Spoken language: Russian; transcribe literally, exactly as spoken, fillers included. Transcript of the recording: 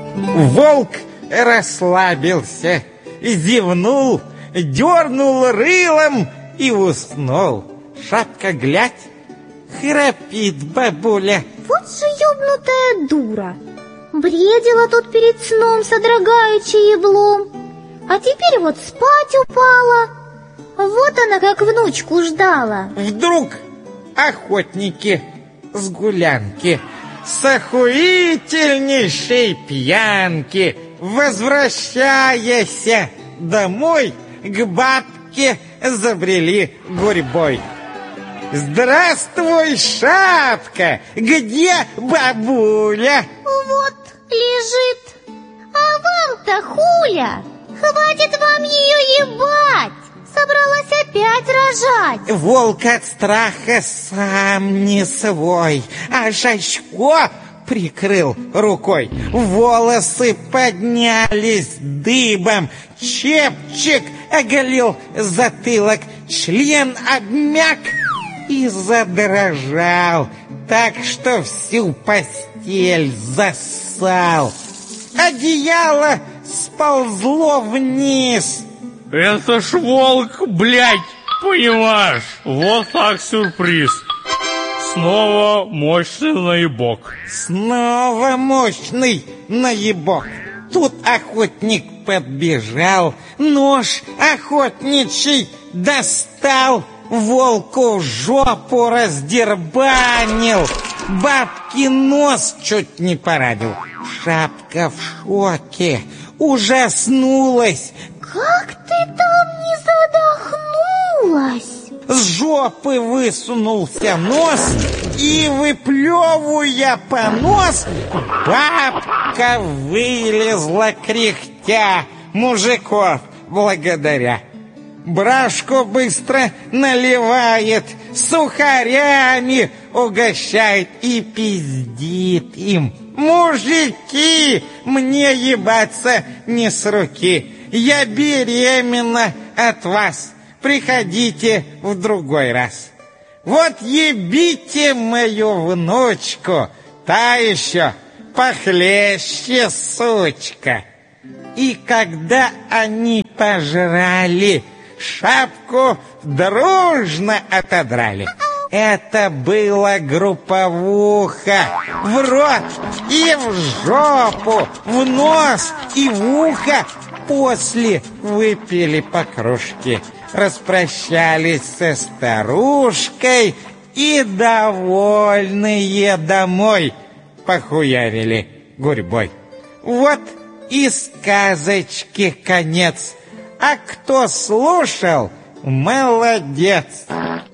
Волк расслабился, зевнул, дернул рылом и уснул. Шапка, глядь, храпит бабуля. Вот же ёбнутая дура. Бредила тут перед сном, содрогаючи еблом. А теперь вот спать упала. Вот она как внучку ждала. Вдруг охотники с гулянки, с охуительнейшей пьянки, возвращаясь домой, к бабке забрели гурьбой. Здравствуй, Шапка! Где бабуля? Вот лежит. А вам-то хуля? Хватит вам ее ебать! Собралась опять рожать. Волк от страха сам не свой, а Шачко прикрыл рукой. Волосы поднялись дыбом, чепчик оголил затылок, член обмяк и задрожал, так что всю постель зассал. Одеяло сползло вниз. Это ж волк, блядь, понимаешь? Вот так сюрприз. Снова мощный наебок. Снова мощный наебок. Тут охотник подбежал, нож охотничий достал, волку жопу раздербанил, бабки нос чуть не поранил. Шапка в шоке, ужаснулась. Как ты там не задохнулась? С жопы высунулся нос, и, выплевывая понос, бабка вылезла кряхтя, мужиков благодаря. Брашку быстро наливает, сухарями угощает и пиздит им. Мужики, мне ебаться не с руки. Я беременна от вас. Приходите в другой раз. Вот ебите мою внучку, та еще похлеще сучка. И когда они пожрали, Шапку дружно отодрали. Это было групповуха. В рот и в жопу, в нос и в ухо. После выпили по кружке, распрощались со старушкой и, довольные домой, похуярили гурьбой. Вот и сказочки конец. А кто слушал, молодец.